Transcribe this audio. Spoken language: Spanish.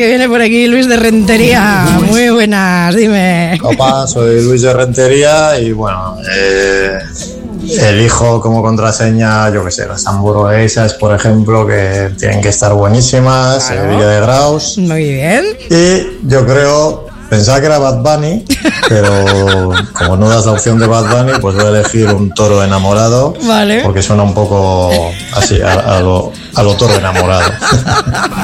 que viene por aquí Luis de Rentería. Muy buenas, dime. Opa, soy Luis de Rentería y bueno, elijo como contraseña, yo que sé, las hamburguesas, por ejemplo, que tienen que estar buenísimas, Claro. Villa de Graus. Muy bien. Y yo creo, pensaba que era Bad Bunny, pero como no das la opción de Bad Bunny, pues voy a elegir un toro enamorado. Vale. Porque suena un poco así, a lo toro enamorado.